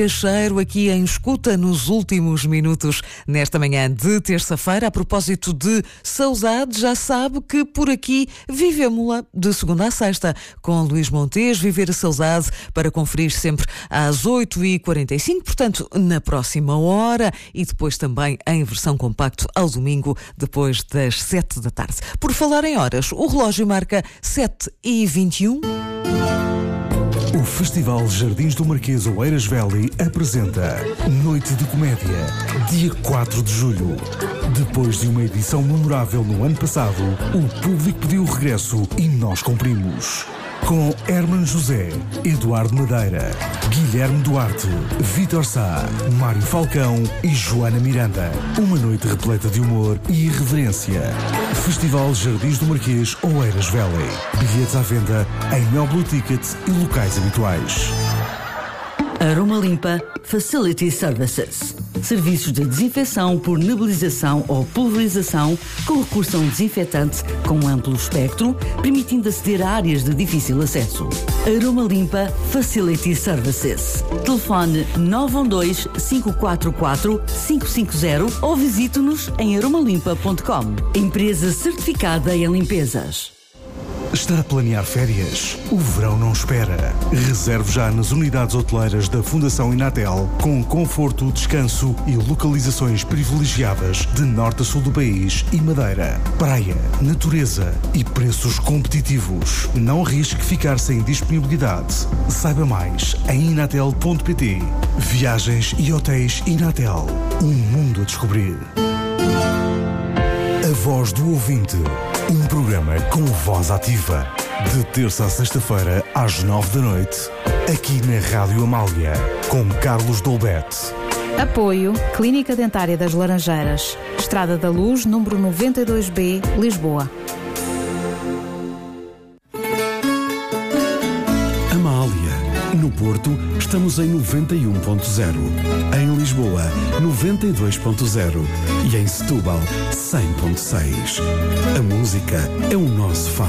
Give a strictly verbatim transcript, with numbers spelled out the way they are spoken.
Cheiro aqui em escuta nos últimos minutos nesta manhã de terça-feira. A propósito de saudade, já sabe que por aqui vivemos-la de segunda a sexta com Luís Montes. Viver a saudade para conferir sempre às oito e quarenta e cinco, portanto na próxima hora, e depois também em versão compacto ao domingo depois das sete da tarde. Por falar em horas, o relógio marca sete e vinte e um. O Festival Jardins do Marquês Oeiras Velho apresenta Noite de Comédia, dia quatro de julho. Depois de uma edição memorável no ano passado, o público pediu o regresso e nós cumprimos. Com Herman José, Eduardo Madeira, Guilherme Duarte, Vítor Sá, Mário Falcão e Joana Miranda. Uma noite repleta de humor e irreverência. Festival Jardins do Marquês Oeiras Velho. Bilhetes à venda em Mel Ticket e locais habituais. Aroma Limpa Facility Services. Serviços de desinfecção por nebulização ou pulverização com recurso a um desinfetante com amplo espectro, permitindo aceder a áreas de difícil acesso. Aroma Limpa Facility Services. Telefone nove um dois, cinco quatro quatro, cinco cinco zero ou visite-nos em aromalimpa ponto com. Empresa certificada em limpezas. Está a planear férias? O verão não espera. Reserve já nas unidades hoteleiras da Fundação Inatel, com conforto, descanso e localizações privilegiadas de norte a sul do país e Madeira. Praia, natureza e preços competitivos. Não arrisque ficar sem disponibilidade. Saiba mais em inatel ponto pt. Viagens e hotéis Inatel. Um mundo a descobrir. A Voz do Ouvinte. Um programa com voz ativa. De terça a sexta-feira, às nove da noite, aqui na Rádio Amália, com Carlos Dolbete. Apoio Clínica Dentária das Laranjeiras. Estrada da Luz, número noventa e dois B, Lisboa. Amália. No Porto, estamos em noventa e um ponto zero. Em Lisboa, noventa e dois ponto zero. E em Setúbal, cem ponto seis. A música é o nosso fado.